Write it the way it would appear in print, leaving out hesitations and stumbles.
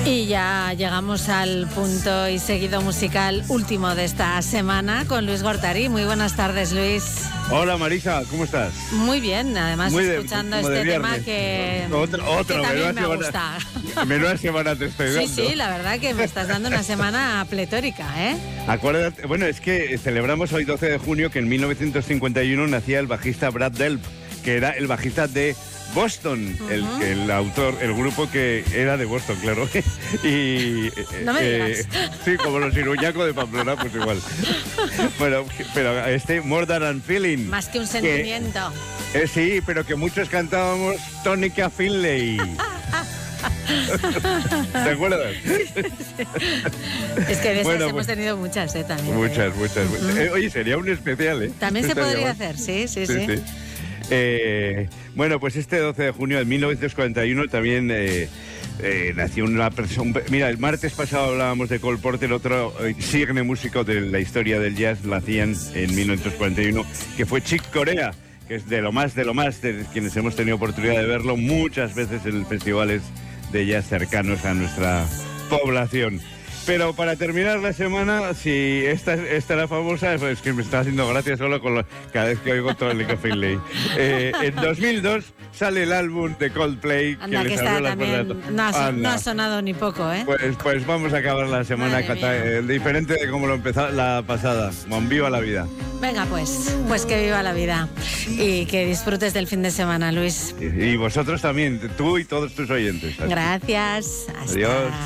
Y ya llegamos al punto y seguido musical último de esta semana con Luis Gortari. Muy buenas tardes, Luis. Hola, Marisa, ¿cómo estás? Muy bien, además escuchando este tema que también me gusta. Menuda semana te estoy dando. Sí, la verdad que me estás dando una semana pletórica, ¿eh? Acuérdate, bueno, es que celebramos hoy 12 de junio que en 1951 nacía el bajista Brad Delp, que era el bajista de Boston, el autor, el grupo que era de Boston, claro. Y no me digas. Sí, como los iruñacos de Pamplona, pues igual. Bueno, pero More Than a Feeling. Más que un sentimiento. Sí, pero que muchos cantábamos Tonica Finlay. ¿Te acuerdas? Es que de esas hemos tenido muchas, también. Muchas. Oye, sería un especial, ¿eh? También se podría hacer, sí. Bueno, pues este 12 de junio de 1941 también nació una persona. Mira, el martes pasado hablábamos de Cole Porter, otro insigne músico de la historia del jazz, nacían en 1941, que fue Chick Corea, que es de lo más de quienes hemos tenido oportunidad de verlo muchas veces en festivales de jazz cercanos a nuestra población. Pero para terminar la semana, si esta era famosa, pues que me está haciendo gracia solo con cada vez que oigo Tonica Finlay. En 2002 sale el álbum de Coldplay. Anda, que está también, no ha sonado ni poco, ¿eh? Pues vamos a acabar la semana diferente de como lo empezó la pasada. ¡Viva la vida! Venga, pues que viva la vida y que disfrutes del fin de semana, Luis. Y vosotros también, tú y todos tus oyentes. Gracias. Adiós.